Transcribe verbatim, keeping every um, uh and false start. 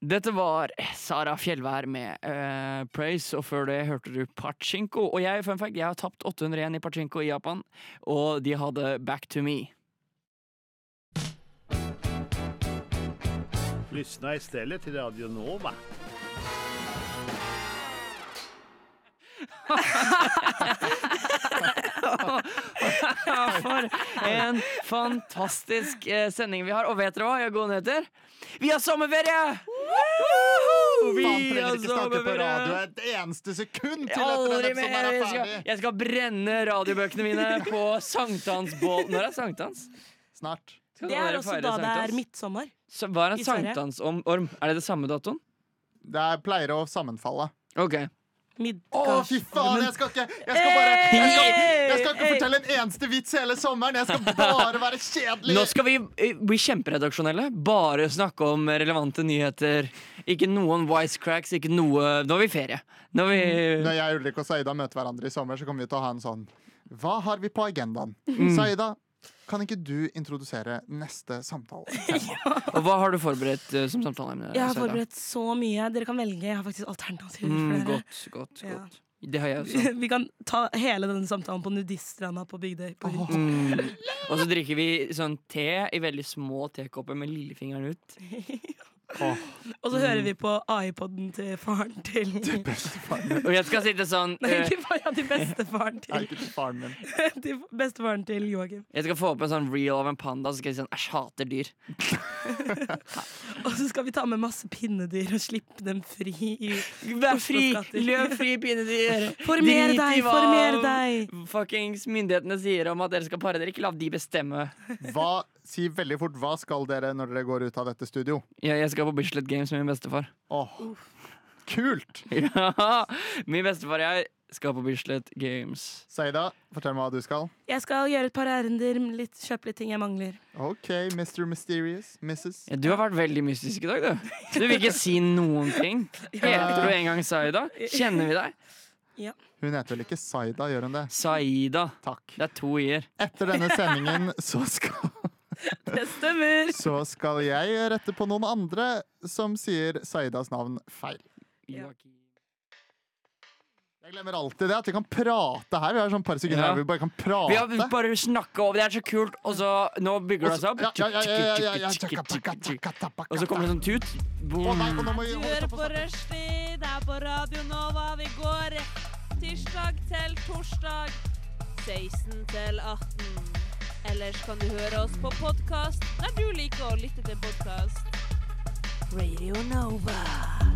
Dette var Sara Fjellvær med uh, Praise, og før det hørte du Pachinko. Og jeg, fun fact, jeg har tapt åtte hundre igjen i Pachinko i Japan, og de hadde Back to Me. Lyssna istället till Radio Nova. For en fantastisk eh, sending vi har. Og vet dere hva, jeg går ned etter. Vi har sommerferie! Vi trenger ikke snakke på radio et eneste sekund til etter den episoden er jeg, ferdig. skal, jeg skal brenne radiobøkene mine på sankthansbål. Når er sankthans? Snart. Skal Det er dere også feire da det er sankthans? midtsommer. Så hva er en i Sverige. sankthansorm? Er det det samme datoen? Det er, pleier å sammenfalle. Ok. Å, fy faen, jeg skal ikke Jeg skal bare Jeg skal, jeg skal ikke fortelle en eneste vits hele sommeren. Jeg skal bare være kjedelig. Nå skal vi eh, bli kjemperedaksjonelle. Bare snakke om relevante nyheter. Ikke noen wisecracks, ikke noe. Nå er vi i ferie. Nå er vi Når jeg, Ulrik og Saida møter hverandre i sommer, så kommer vi til å ha en sånn Hva har vi på agendaen? Mm. Saida, kan ikke du introdusere neste samtale? Og hva har du forberedt uh, som samtaleemne? Jeg har Saida? forberedt så mye. Dere kan velge. Jeg har faktisk alternativer Mm, for dere. godt, godt, Ja. godt. Det har jeg også. Vi kan ta hele denne samtalen på nudiststranda på Bygdøy. På Huk. Mm. Og så drikker vi sånn te i veldig små tekopper med lillefingeren ut. Åh, Og så hører vi på iPoden til faren til Og jeg skal sitte sånn Nei, eh, ikke faren, ja, til bestefaren er til, ikke til faren min. til bestefaren til Joakim. Jeg skal få opp en sånn reel av en panda, så skal jeg si sånn æsj, hater dyr. Og så skal vi ta med masse pinnedyr og slippe dem fri i Vær fri! Oslo-skatter. Løp fri, pinnedyr! Former Drit i deg, hva former deg! Fuckings myndighetene sier om at dere skal pare dere. Ikke la de bestemme. Hva, si veldig fort, hva skal dere når dere går ut av dette studio? Ja, jeg skal på Bislett Games med min bestefar. Åh, kult! Ja, min bestefar og jeg skal på Bislett Games. Saida, fortell meg hva du skal. Jeg skal gjøre et par ærender, litt, kjøpe litt ting jeg mangler. Ok, mister Mysterious, missus Ja, du har vært veldig mystisk i dag, du. Så du vil ikke si noen ting? Heter du en gang Saida? Kjenner vi deg? Hun heter vel ikke Saida, gjør hun det? Saida. Takk. Det er to i-er. Etter denne sendingen så skal, Det stemmer! så skal jeg rette på noen andre som sier Saidas navn feil. Ja. Jeg glemmer alltid det, at vi kan prate her. Vi har sånn par sekunder Ja. her, vi bare kan Vi prate. har bare snakka over, det er så kult, og så nå bygger det seg opp. Ja, ja, ja, ja, ja, ja, ja. Og så kommer det sånn tut. Å nei, Boom. nå må vi Du holde hører på på Rushdie, det er på Radio Nova. Vi går tirsdag til torsdag, seksten til atten. Ellers kan du høre oss på podcast der du liker å lytte til podcast. Radio Nova.